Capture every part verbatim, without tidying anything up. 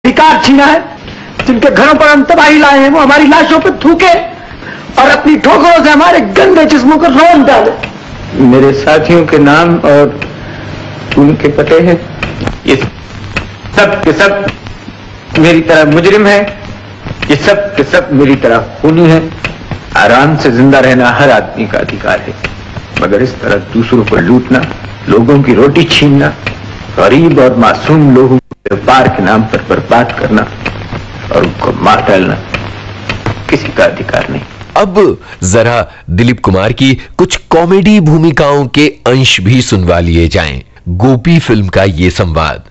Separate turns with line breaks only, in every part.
अधिकार छीना है, जिनके घरों पर हम तबाही लाए हैं, वो हमारी लाशों पर थूके और अपनी ठोकरों से हमारे गंदे जिस्मों को रौंद डाले।
मेरे साथियों के नाम और उनके पते हैं। ये सब के सब मेरी तरह मुजरिम है, ये सब के सब मेरी तरह खूनी है। आराम से जिंदा रहना हर आदमी का अधिकार है, मगर इस तरह दूसरों को लूटना, लोगों की रोटी छीनना, गरीब और मासूम लोगों को व्यापार के नाम पर बर्बाद करना और उनको मार डालना किसी का अधिकार नहीं।
अब जरा दिलीप कुमार की कुछ कॉमेडी भूमिकाओं के अंश भी सुनवा लिए जाएं। गोपी फिल्म का ये संवाद।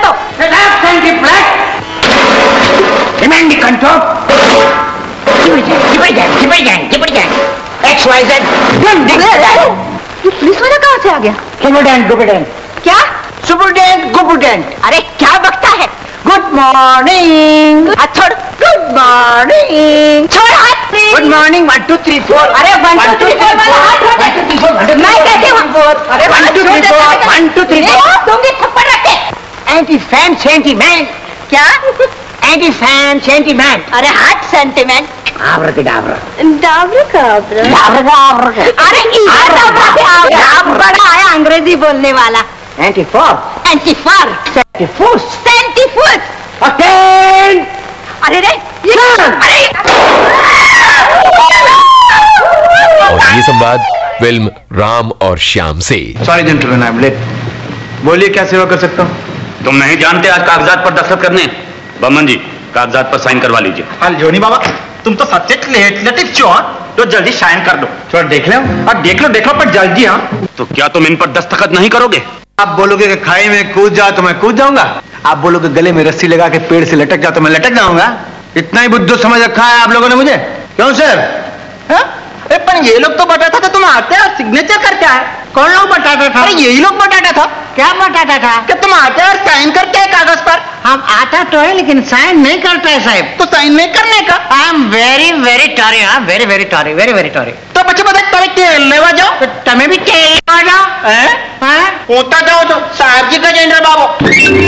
पुलिस वाला कहाँ से आ गया?
सुपरडेंट गुपरडेंट।
क्या?
सुपरडेंट गुपरडेंट।
अरे क्या बकता है?
Good morning.
छोड़।
Good morning.
छोड़ हाथ।
Good morning. One two three four.
अरे वन टू थ्री फोर वाला हाथ हटा। मैं कहती हूँ।
अरे one two three four. One two three four.
दूंगी थप्पड़ रखे।
Anti fan sentiment.
क्या?
Anti fan sentiment.
अरे हाथ सेंटीमेंट।
आवर के डाबर।
डाबर का आवर।
डाबर का आवर।
अरे बड़ा आया अंग्रेजी बोलने वाला।
Anti four.
Anti four.
Senti four.
Senti foot.
Attain.
अरे रे ये अरे
और ये संवाद फिल्म राम और श्याम से।
Sorry gentleman, I am late. बोलिए क्या सेवा कर सकता हूँ?
तुम नहीं जानते आज कागजात पर दस्तखत करने? बमन जी कागजात पर साइन करवा लीजिए।
अरे जोनी बाबा, तुम तो सब्जेक्ट लेट चोर, तो जल्दी साइन कर दो।
थोड़ा देख लो। और देख लो देख लो पर जल्दी। हाँ,
तो क्या तुम इन पर दस्तखत नहीं करोगे?
आप बोलोगे कि खाई में कूद जाओ तो मैं कूद जाऊंगा। आप बोलोगे गले में रस्सी लगा के पेड़ से लटक जाओ तो मैं लटक जाऊंगा। इतना ही बुद्धू समझ रखा है आप लोगों ने मुझे। क्यों सर?
अरे पर ये लोग तो बताता था तुम आते और सिग्नेचर करते आए। कौन लोग बताता था? अरे यही लोग बताता था।
क्या बताता था?
कि तुम आते और साइन करते हैं कागज पर।
हम आता तो है लेकिन साइन नहीं करता है साहब।
तो साइन नहीं करने का।
I am very very टॉरी। हाँ वेरी वेरी टॉरी, वेरी वेरी टॉरी।
तो बच्चे बता तारीख के लेवा जाओ।
तो तुम्हें भी चाहिए आ जाओ।
हैं? होता जाओ तो साहब जी का जेंडर बाबू।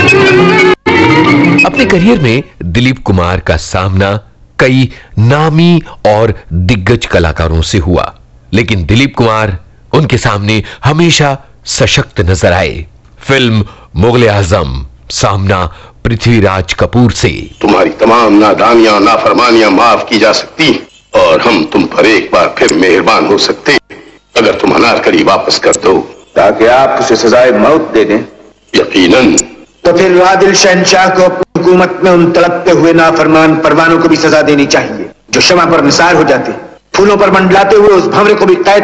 अपने करियर में दिलीप कुमार का सामना कई नामी और दिग्गज कलाकारों से हुआ, लेकिन दिलीप कुमार उनके सामने हमेशा सशक्त नजर आए। फिल्म मुगल आजम सामना पृथ्वीराज कपूर से।
तुम्हारी तमाम नादानियां नाफरमानियां माफ की जा सकती और हम तुम पर एक बार फिर मेहरबान हो सकते अगर तुम अनारकली वापस कर दो,
ताकि आप उसे सजाए मौत दे दें।
यकीनन।
तो फिर आदिल शहनशाह को अपनी हुकूमत में उन तड़पते हुए नाफरमान परवानों को भी सजा देनी चाहिए जो शमा पर निसार हो जाते, फूलों पर मंडलाते हुए उस भंवरे को भी कैद,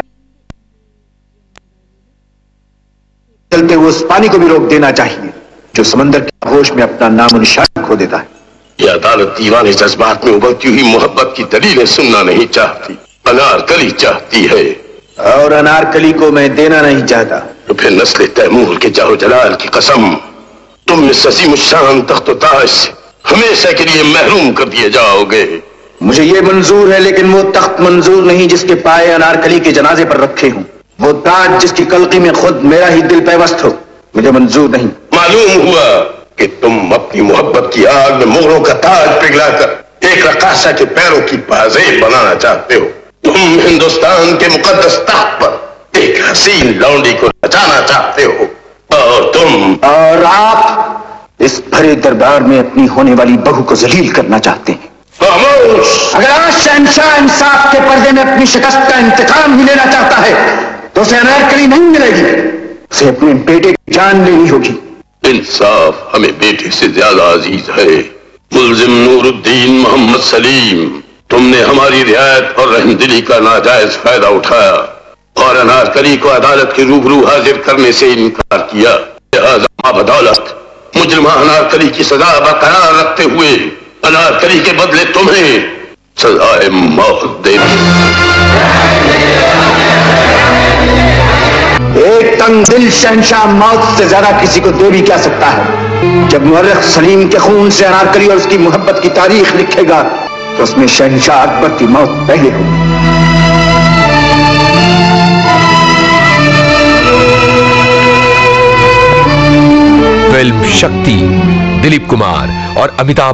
चलते हुए उस पानी को भी रोक देना चाहिए जो समंदर की आगोश में अपना नाम निशान खो देता है।
यह अदालत दीवाने जज्बात में उबलती हुई मोहब्बत की दलीलें सुनना नहीं चाहती, अनारकली चाहती है।
और अनारकली को मैं देना नहीं चाहता।
तो फिर नस्ल तैमूर के जाहो जलाल की कसम, तुम इस अज़ीमुश्शान तख्त ताज से हमेशा के लिए महरूम कर दिए जाओगे।
मुझे ये मंजूर है, लेकिन वो तख्त मंजूर नहीं जिसके पाए अनारकली के जनाजे पर रखे हूं। वो ताज जिसकी कल्की में खुद मेरा ही दिल पैवस्त हो, मुझे मंजूर नहीं।
मालूम हुआ कि तुम अपनी मोहब्बत की आग में मोहरों का ताज पिघलाकर एक रकासा के पैरों की पाजेब बनाना चाहते हो। तुम हिंदुस्तान के मुकद्दस तख्त पर एक हसीन लौंडी को नचाना चाहते हो। और तुम
और आप इस भरे दरबार में अपनी होने वाली बहू को जलील करना चाहते हैं।
खामोश।
अगर आज शहंशाह इंसाफ के पर्दे में अपनी शिकस्त का इंतकाम ही लेना चाहता है तो उसे अनारकली नहीं मिलेगी, उसे अपने बेटे की जान लेनी होगी।
इंसाफ हमें बेटे से ज्यादा अजीज है। मुल्जिम नूरुद्दीन मोहम्मद सलीम, तुमने हमारी रियायत और रहमदिली का नाजायज फायदा उठाया और अनारकली को अदालत के रूबरू हाजिर करने से इनकार किया। लिहाजा बदौलत मुजरिमा अनारकली की सजा बरकरार रखते हुए अनारकली के बदले तुम्हें सजाए मौत देनी।
एक तंग दिल शहंशाह मौत से ज्यादा किसी को दे भी क्या सकता है। जब मुअर्रिख सलीम के खून से अनारकली और उसकी मोहब्बत की तारीख लिखेगा तो उसमें शहंशाह अकबर की मौत पहले होगी।
फिल्म शक्ति दिलीप कुमार और अमिताभ